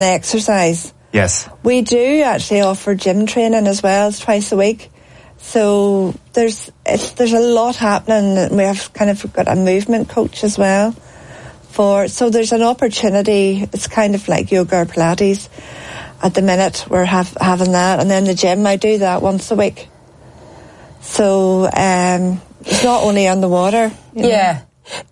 exercise. Yes. We do actually offer gym training as well. It's twice a week. So there's a lot happening. We have kind of got a movement coach as well. So there's an opportunity. It's kind of like yoga or Pilates. At the minute, we're having that. And then the gym, I do that once a week. So it's not only on the water. Yeah.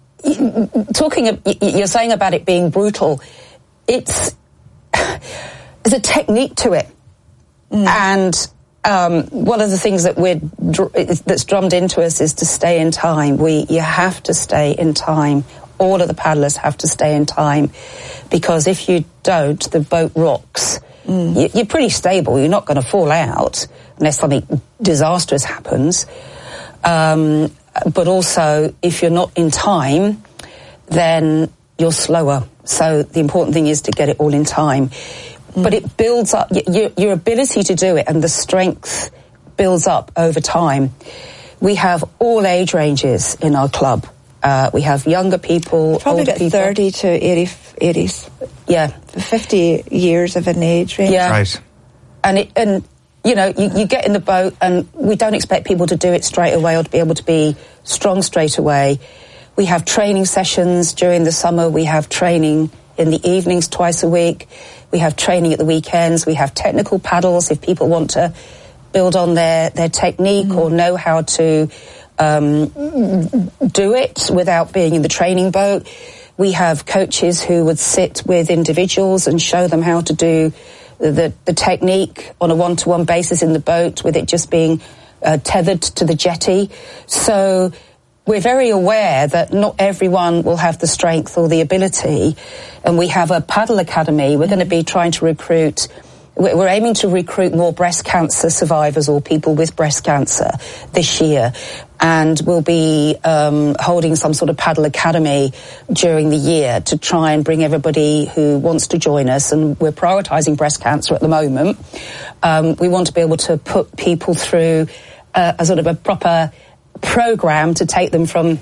You're saying about it being brutal. There's a technique to it. And one of the things that's drummed into us is to stay in time. You have to stay in time. All of the paddlers have to stay in time, because if you don't, the boat rocks. You're pretty stable. You're not going to fall out unless something disastrous happens. But also, if you're not in time, then you're slower. So the important thing is to get it all in time. But it builds up, your ability to do it, and the strength builds up over time. We have all age ranges in our club. We have younger people, probably older people. 30 to 80s. Yeah. 50 years of an age range. Yeah. Right. And you know, you get in the boat, and we don't expect people to do it straight away or to be able to be strong straight away. We have training sessions during the summer. We have training in the evenings twice a week. We have training at the weekends. We have technical paddles if people want to build on their technique or know how to do it without being in the training boat. We have coaches who would sit with individuals and show them how to do the technique on a one-to-one basis in the boat, with it just being tethered to the jetty. So we're very aware that not everyone will have the strength or the ability, and we have a paddle academy. We're going to be trying to recruit, we're aiming to recruit more breast cancer survivors or people with breast cancer this year, and we'll be holding some sort of paddle academy during the year to try and bring everybody who wants to join us, and we're prioritising breast cancer at the moment. We want to be able to put people through a sort of a proper program to take them from,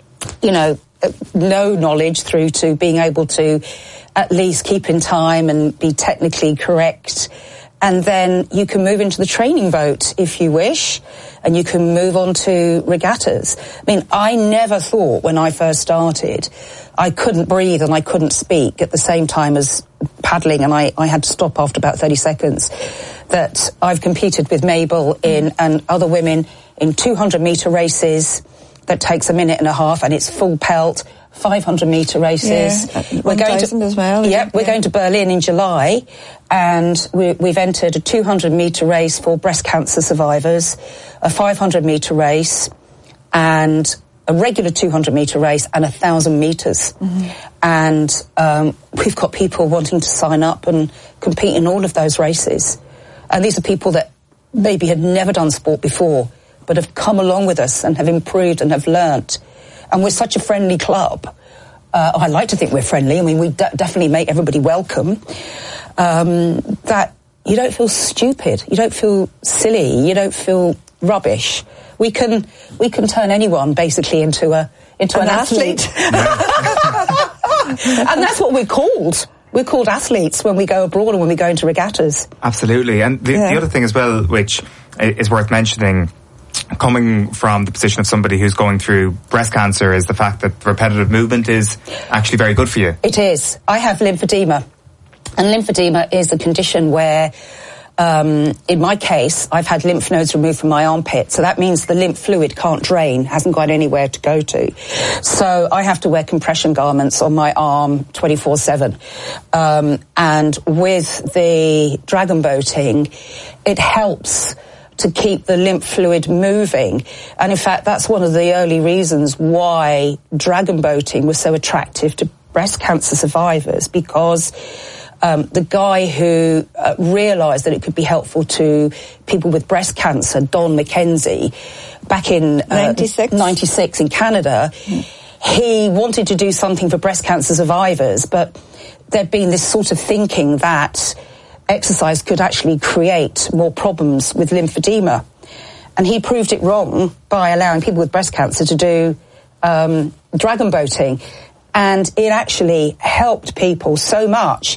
no knowledge through to being able to at least keep in time and be technically correct. And then you can move into the training boat if you wish, and you can move on to regattas. I mean, I never thought when I first started I couldn't breathe and I couldn't speak at the same time as paddling, and I had to stop after about 30 seconds, that I've competed with Mabel and other women in 200-metre races that takes a minute and a half, and it's full pelt, 500-metre races. Yeah, we're going to as well. We're going to Berlin in July, and we've entered a 200-metre race for breast cancer survivors, a 500-metre race, and a regular 200-metre race, and 1,000 metres. And we've got people wanting to sign up and compete in all of those races. And these are people that maybe had never done sport before, but have come along with us and have improved and have learnt. And we're such a friendly club. I like to think we're friendly. I mean, we definitely make everybody welcome. That you don't feel stupid. You don't feel silly. You don't feel rubbish. We can turn anyone basically into an athlete. And that's what we're called. We're called athletes when we go abroad and when we go into regattas. Absolutely. And the other thing as well, which is worth mentioning, coming from the position of somebody who's going through breast cancer, is the fact that repetitive movement is actually very good for you. It is. I have lymphedema. And lymphedema is a condition where, in my case, I've had lymph nodes removed from my armpit. So that means the lymph fluid can't drain, hasn't got anywhere to go to. So I have to wear compression garments on my arm 24/7. And with the dragon boating, it helps to keep the lymph fluid moving. And in fact, that's one of the early reasons why dragon boating was so attractive to breast cancer survivors, because the guy who realised that it could be helpful to people with breast cancer, Don McKenzie, back in 96 in Canada, he wanted to do something for breast cancer survivors, but there'd been this sort of thinking that exercise could actually create more problems with lymphedema. And he proved it wrong by allowing people with breast cancer to do dragon boating. And it actually helped people so much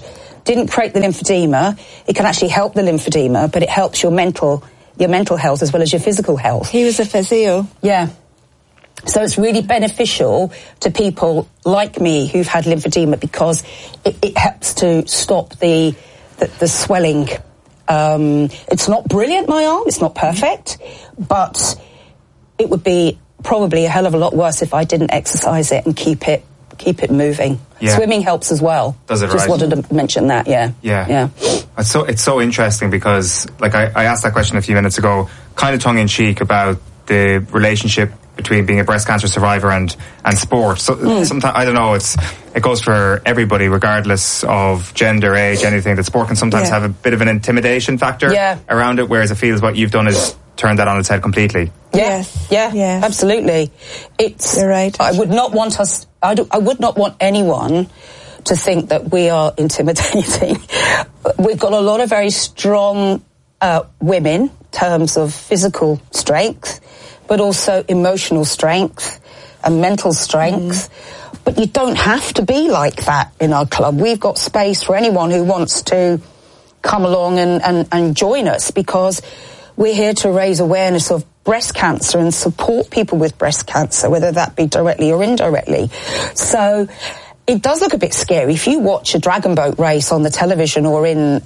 didn't create the lymphedema. It can actually help the lymphedema, but it helps your mental health as well as your physical health. He was a physio. Yeah. So it's really beneficial to people like me who've had lymphedema because it helps to stop the swelling. It's not brilliant, my arm. It's not perfect, but it would be probably a hell of a lot worse if I didn't exercise it and keep it moving. Yeah. Swimming helps as well. Does it? Just wanted to mention that. Yeah. It's so interesting because, like, I asked that question a few minutes ago, kind of tongue in cheek, about the relationship between being a breast cancer survivor and sport. So sometimes, I don't know, it goes for everybody regardless of gender, age, anything. That sport can sometimes have a bit of an intimidation factor around it, whereas it feels what you've done is turn that on its head completely. Yes, absolutely. You're right. I would not want I would not want anyone to think that we are intimidating. We've got a lot of very strong women in terms of physical strength, but also emotional strength and mental strength. But you don't have to be like that in our club. We've got space for anyone who wants to come along and join us, because we're here to raise awareness of breast cancer and support people with breast cancer, whether that be directly or indirectly. So it does look a bit scary. If you watch a dragon boat race on the television or in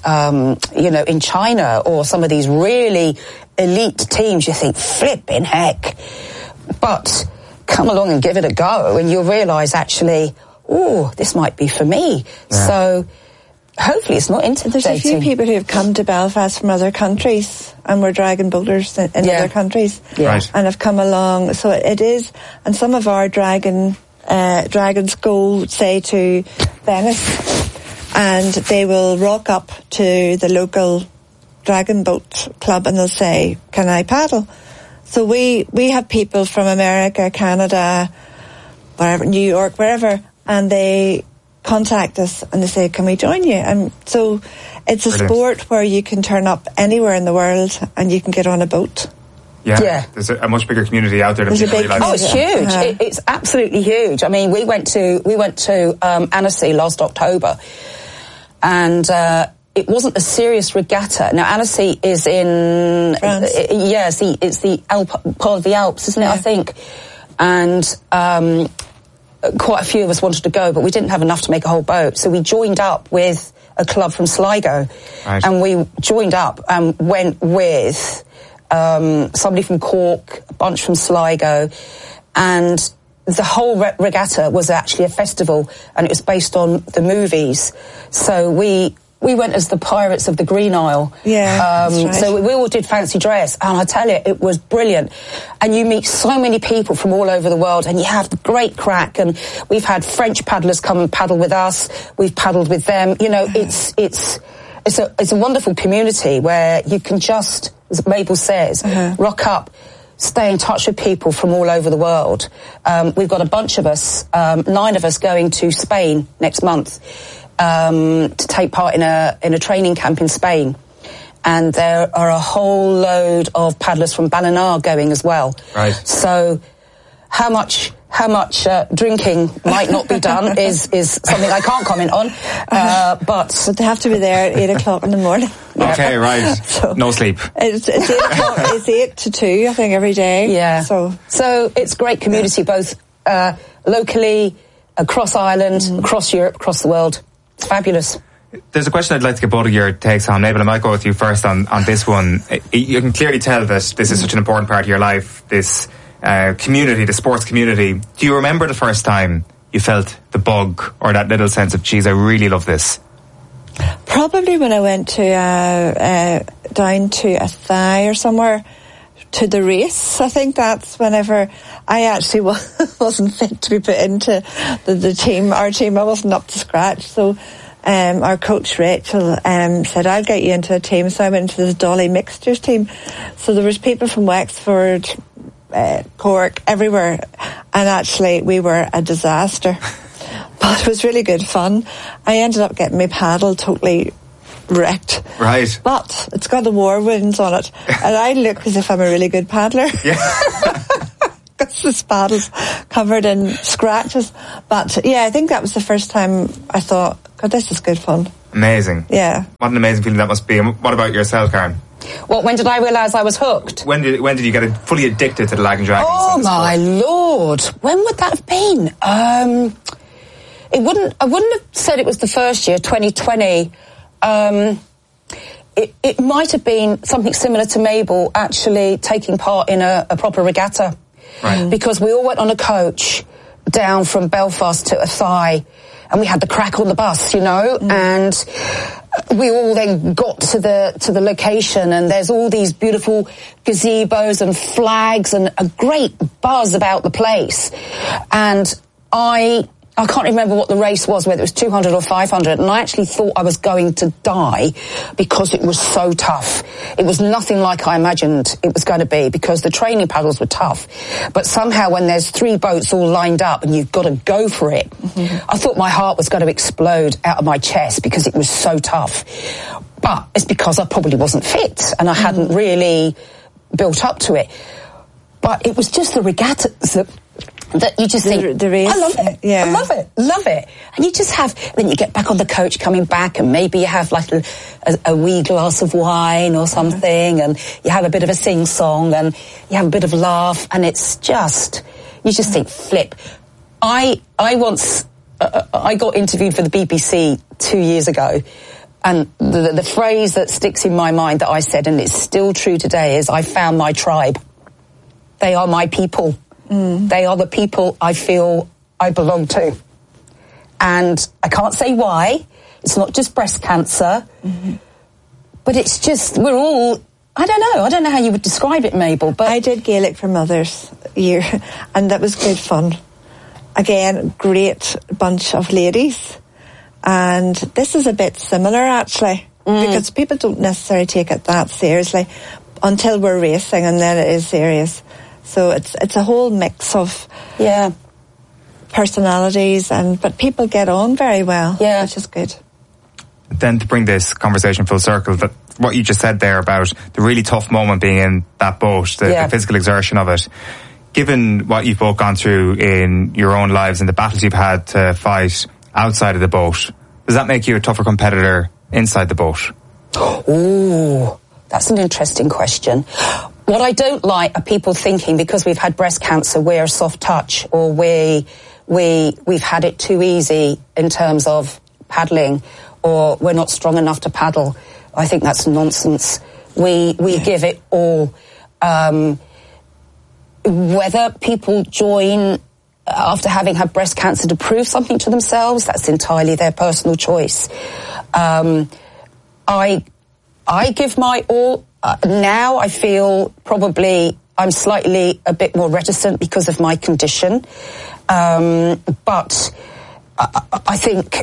China or some of these really elite teams, you think, flipping heck. But come along and give it a go and you'll realise, actually, this might be for me. Yeah. So hopefully it's not intimidating. There's a few people who have come to Belfast from other countries and were dragon boaters in other countries and have come along. So it is, and some of our dragons go, say, to Venice, and they will rock up to the local dragon boat club and they'll say, "Can I paddle?" So we have people from America, Canada, wherever, New York, wherever, and they contact us and they say, "Can we join you?" And so it's a sport where you can turn up anywhere in the world and you can get on a boat. Yeah. There's a much bigger community out there than people realise. Oh, it's huge. It's absolutely huge. I mean, we went to Annecy last October, and it wasn't a serious regatta. Now, Annecy is in France. It's the part of the Alps, isn't it? I think, and quite a few of us wanted to go, but we didn't have enough to make a whole boat, so we joined up with a club from Sligo, and we joined up and went with somebody from Cork, a bunch from Sligo, and the whole regatta was actually a festival, and it was based on the movies. So we went as the Pirates of the Green Isle. That's right. So we all did fancy dress, and I tell you, it was brilliant. And you meet so many people from all over the world, and you have great crack. And we've had French paddlers come and paddle with us. We've paddled with them. You know, it's a wonderful community where you can just, as Mabel says, rock up, stay in touch with people from all over the world. We've got a bunch of us, 9 of us, going to Spain next month to take part in a training camp in Spain. And there are a whole load of paddlers from Ballina going as well. Right. So how much drinking might not be done is something I can't comment on. But they have to be there at 8 o'clock in the morning. Okay, right. So no sleep. It's 8 o'clock. It's 8 to 2, I think, every day. Yeah. So it's great community, both locally, across Ireland, across Europe, across the world. It's fabulous. There's a question I'd like to get both of your takes on. Mabel, I might go with you first on this one. You can clearly tell that this is such an important part of your life, this community, the sports community. Do you remember the first time you felt the bug or that little sense of, geez, I really love this? Probably when I went to down to Athy or somewhere to the race. I think that's whenever I actually wasn't fit to be put into the team, our team. I wasn't up to scratch. So our coach Rachel said, "I'll get you into a team." So I went into the Dolly Mixtures team. So there was people from Wexford, Cork, everywhere, and actually we were a disaster. But it was really good fun. I ended up getting my paddle totally wrecked. Right. But it's got the war winds on it, and I look as if I'm a really good paddler. Yeah. Because this paddle's covered in scratches. But yeah, I think that was the first time I thought, God, this is good fun. Amazing. Yeah. What an amazing feeling that must be. And what about yourself, Karen? Well, when did I realise I was hooked? When did you get fully addicted to the Lagan Dragons? Oh my Lord! When would that have been? I wouldn't have said it was the first year, 2020. It might have been something similar to Mabel actually taking part in a proper regatta. Right. Because we all went on a coach down from Belfast to Athy, and we had the crack on the bus, and we all then got to the location, and there's all these beautiful gazebos and flags and a great buzz about the place. And I can't remember what the race was, whether it was 200 or 500, and I actually thought I was going to die because it was so tough. It was nothing like I imagined it was going to be, because the training paddles were tough. But somehow when there's 3 boats all lined up and you've got to go for it, I thought my heart was going to explode out of my chest because it was so tough. But it's because I probably wasn't fit and I hadn't really built up to it. But it was just the regattas that you just think, the race, I love it, yeah. I love it. And you just then you get back on the coach coming back, and maybe you have like a wee glass of wine or something, and you have a bit of a sing-song, and you have a bit of laugh, and it's just, you just think, flip. I once, I got interviewed for the BBC 2 years ago, and the phrase that sticks in my mind that I said, and it's still true today, is I found my tribe. They are my people. They are the people I feel I belong to. And I can't say why. It's not just breast cancer. But it's just, we're all, I don't know how you would describe it, Mabel. But I did Gaelic for Mothers year, and that was good fun. Again, great bunch of ladies. And this is a bit similar, actually, because people don't necessarily take it that seriously until we're racing, and then it is serious. So it's a whole mix of personalities, but people get on very well, which is good. Then to bring this conversation full circle, that what you just said there about the really tough moment being in that boat, the physical exertion of it, given what you've both gone through in your own lives and the battles you've had to fight outside of the boat, does that make you a tougher competitor inside the boat? Oh, that's an interesting question. What I don't like are people thinking because we've had breast cancer we're a soft touch, or we've had it too easy in terms of paddling, or we're not strong enough to paddle. I think that's nonsense. We give it all. Whether people join after having had breast cancer to prove something to themselves, that's entirely their personal choice. I give my all. Now I feel probably I'm slightly a bit more reticent because of my condition. But I think,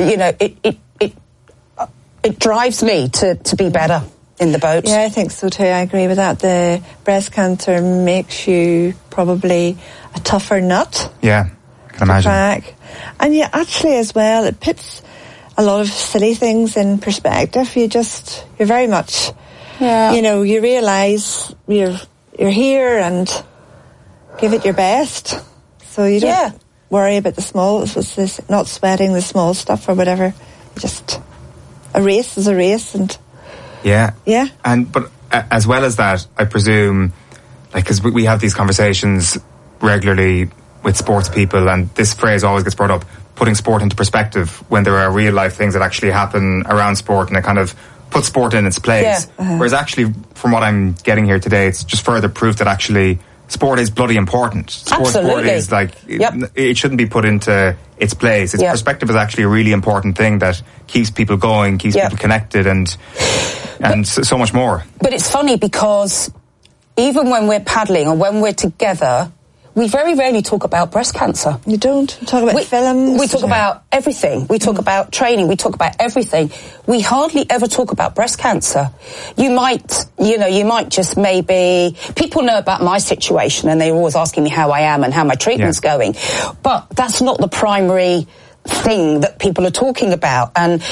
it drives me to be better in the boat. Yeah, I think so too. I agree with that. The breast cancer makes you probably a tougher nut. Yeah, I can imagine. Crack. And actually as well, it puts a lot of silly things in perspective. You're very much... Yeah. You realise you're here and give it your best. So you don't worry about the small, not sweating the small stuff or whatever. Just a race is a race, and yeah. But as well as that, I presume, because we have these conversations regularly with sports people, and this phrase always gets brought up: putting sport into perspective, when there are real life things that actually happen around sport, and it kind of put sport in its place. Yeah. Whereas actually, from what I'm getting here today, it's just further proof that actually sport is bloody important. Sport is it shouldn't be put into its place. Its perspective is actually a really important thing that keeps people going, keeps people connected, and so much more. But it's funny because even when we're paddling or when we're together, we very rarely talk about breast cancer. You don't talk about films. We talk about everything. We talk about training. We talk about everything. We hardly ever talk about breast cancer. You might just maybe, people know about my situation and they're always asking me how I am and how my treatment's going. But that's not the primary thing that people are talking about. And,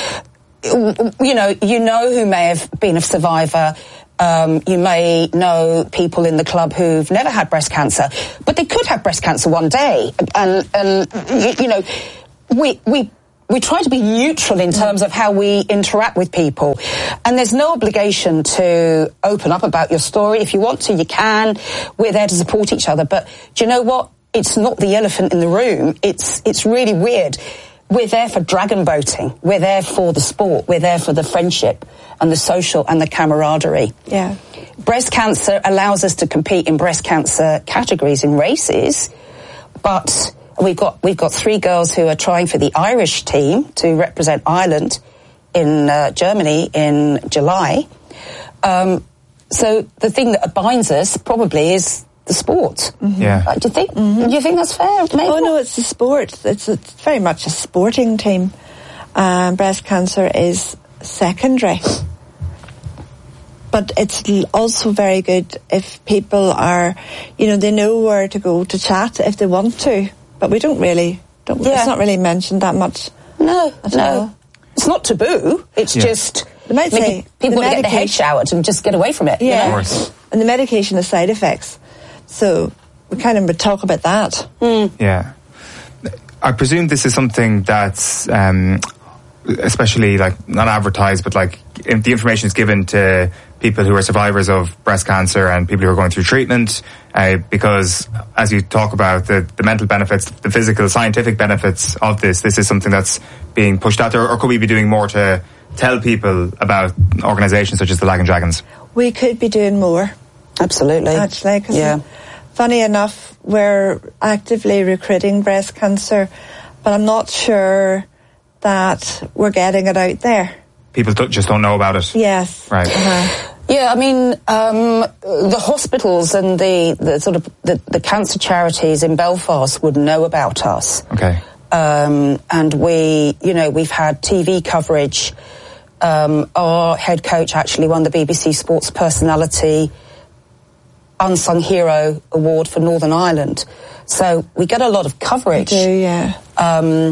who may have been a survivor. You may know people in the club who've never had breast cancer, but they could have breast cancer one day. And we we try to be neutral in terms of how we interact with people. And there's no obligation to open up about your story. If you want to, you can. We're there to support each other. But do you know what? It's not the elephant in the room. It's really weird. We're there for dragon boating. We're there for the sport. We're there for the friendship and the social and the camaraderie. Yeah. Breast cancer allows us to compete in breast cancer categories in races, but we've got 3 girls who are trying for the Irish team to represent Ireland in Germany in July. So the thing that binds us probably is the sport. Mm-hmm. Yeah. Do you think? Mm-hmm. Do you think that's fair? Maybe? Oh no, it's the sport. It's very much a sporting team. Breast cancer is secondary, but it's also very good if people are, they know where to go to chat if they want to. But we don't. It's not really mentioned that much. No. It's not taboo. It's just they might say people want to get their head showered and just get away from it. Yeah, of course. And the medication has side effects. So we kind of would talk about that. Yeah. I presume this is something that's especially not advertised, but the information is given to people who are survivors of breast cancer and people who are going through treatment, because as you talk about the mental benefits, the physical, scientific benefits of this is something that's being pushed out there, or could we be doing more to tell people about organisations such as the Lagan Dragons? We could be doing more. Absolutely. Actually, because funny enough, we're actively recruiting breast cancer, but I'm not sure that we're getting it out there. People just don't know about it. Yes. Right. Yeah, I mean, the hospitals and the cancer charities in Belfast would know about us. Okay. And we've had TV coverage. Our head coach actually won the BBC Sports Personality Unsung Hero Award for Northern Ireland. So we get a lot of coverage. We do, yeah.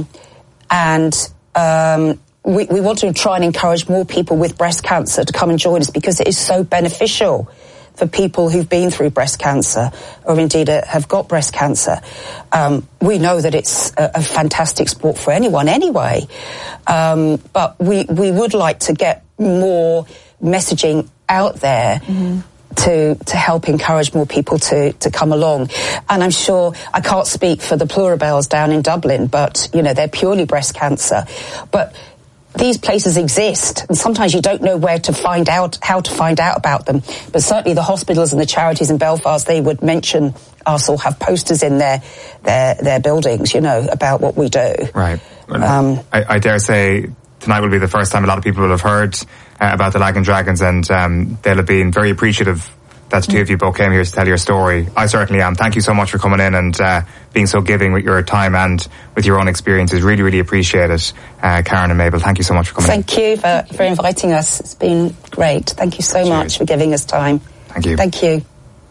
We want to try and encourage more people with breast cancer to come and join us, because it is so beneficial for people who've been through breast cancer or indeed have got breast cancer. We know that it's a fantastic sport for anyone anyway, but we would like to get more messaging out there to help encourage more people to come along. And I'm sure, I can't speak for the Pluribels down in Dublin, but, they're purely breast cancer. But these places exist, and sometimes you don't know how to find out about them. But certainly the hospitals and the charities in Belfast, they would mention us or have posters in their buildings, about what we do. Right. I dare say tonight will be the first time a lot of people will have heard about the Lagan Dragons, and they'll have been very appreciative that the two of you both came here to tell your story. I certainly am. Thank you so much for coming in and being so giving with your time and with your own experiences. Really, really appreciate it. Karen and Mabel, thank you so much for coming in. Thank you for inviting us. It's been great. Thank you so much for giving us time. Thank you. Thank you.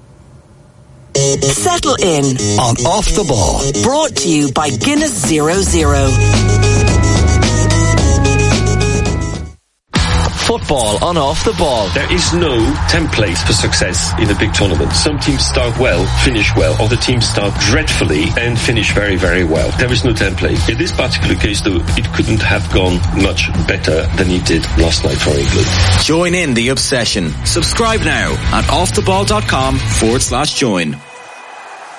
Settle in on Off the Ball. Brought to you by Guinness 00. Football on Off the Ball. There is no template for success in a big tournament. Some teams start well, finish well. Other teams start dreadfully and finish very, very well. There is no template. In this particular case, though, it couldn't have gone much better than it did last night for England. Join in the obsession. Subscribe now at offtheball.com/join.